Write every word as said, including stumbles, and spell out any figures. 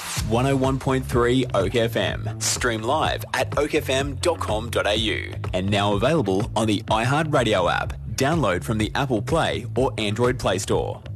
one oh one point three Oak F M. Stream live at oak f m dot com dot a u and now available on the iHeartRadio app. Download from the Apple Play or Android Play Store.